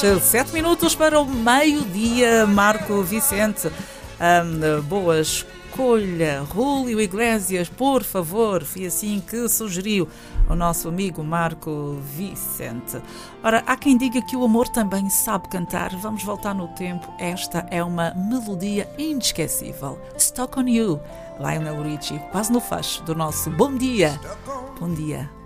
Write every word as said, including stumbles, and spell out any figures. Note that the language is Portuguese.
sete minutos para o meio-dia, Marco Vicente. Um, boa escolha, Julio Iglesias, por favor, foi assim que sugeriu o nosso amigo Marco Vicente. Ora, há quem diga que o amor também sabe cantar. Vamos voltar no tempo. Esta é uma melodia inesquecível. Stuck on You, Lionel Richie, quase no fecho do nosso Bom Dia. Bom dia.